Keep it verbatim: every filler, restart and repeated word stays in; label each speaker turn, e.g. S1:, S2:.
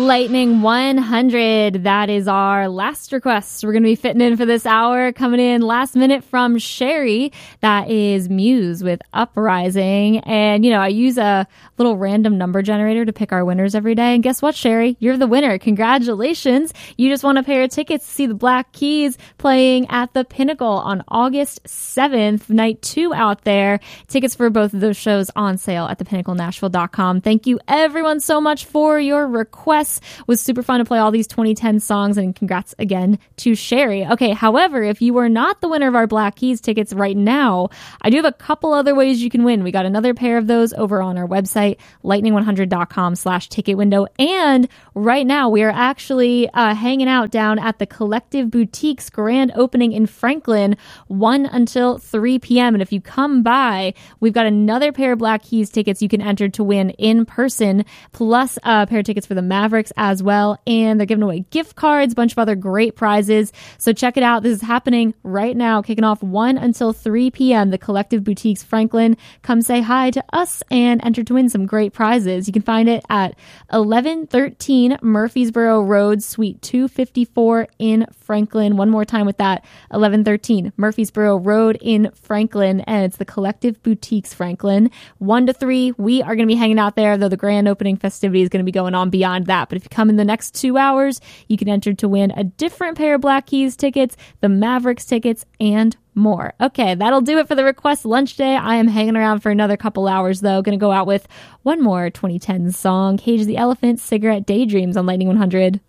S1: Lightning one hundred. That is our last request. We're going to be fitting in for this hour. Coming in last minute from Sherry. That is Muse with Uprising. And, you know, I use a little random number generator to pick our winners every day. And guess what, Sherry? You're the winner. Congratulations. You just won a pair of tickets to see the Black Keys playing at the Pinnacle on August seventh. Night two out there. Tickets for both of those shows on sale at the pinnacle nashville dot com. Thank you, everyone, so much for your requests. It was super fun to play all these twenty ten songs, and congrats again to Sherry. Okay, however, if you were not the winner of our Black Keys tickets right now, I do have a couple other ways you can win. We got another pair of those over on our website, lightning one hundred dot com slash ticket window. And right now, we are actually uh, hanging out down at the Collective Boutique's grand opening in Franklin, one until three p.m. And if you come by, we've got another pair of Black Keys tickets you can enter to win in person, plus a pair of tickets for the Mavericks as well. And they're giving away gift cards, a bunch of other great prizes. So check it out. This is happening right now, kicking off one until three p.m. The Collective Boutiques Franklin. Come say hi to us and enter to win some great prizes. You can find it at eleven thirteen Murfreesboro Road, Suite two fifty-four in Franklin. One more time with that, eleven thirteen Murfreesboro Road in Franklin. And it's the Collective Boutiques Franklin. one to three, we are going to be hanging out there, though the grand opening festivity is going to be going on beyond that. But if you come in the next two hours, you can enter to win a different pair of Black Keys tickets, the Mavericks tickets, and more. Okay, that'll do it for the request lunch day. I am hanging around for another couple hours, though. Gonna go out with one more twenty ten song, Cage the Elephant, Cigarette Daydreams on Lightning one hundred.